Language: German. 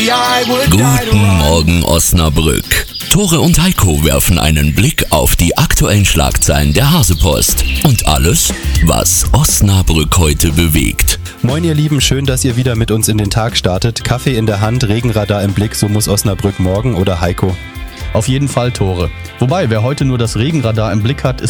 Guten Morgen Osnabrück. Tore und Heiko werfen einen Blick auf die aktuellen Schlagzeilen der Hasepost und alles, was Osnabrück heute bewegt. Moin ihr Lieben, schön, dass ihr wieder mit uns in den Tag startet. Kaffee in der Hand, Regenradar im Blick, so muss Osnabrück morgen, oder Heiko? Auf jeden Fall Tore. Wobei, wer heute nur das Regenradar im Blick hat,